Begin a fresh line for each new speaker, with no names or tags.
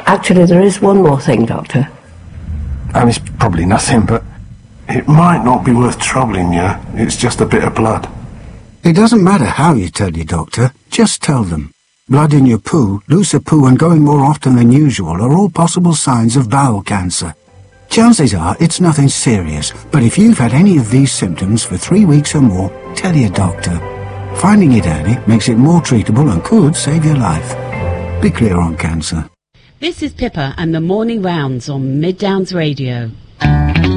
Actually, there is one more thing, Doctor.
It's probably nothing, but it might not be worth troubling you. It's just a bit of blood.
It doesn't matter how you tell your doctor, just tell them. Blood in your poo, loose of poo and going more often than usual are all possible signs of bowel cancer. Chances are it's nothing serious, but if you've had any of these symptoms for 3 weeks or more, tell your doctor. Finding it early makes it more treatable and could save your life. Be clear on cancer.
This is Pippa and the Morning Rounds on Mid Downs Radio.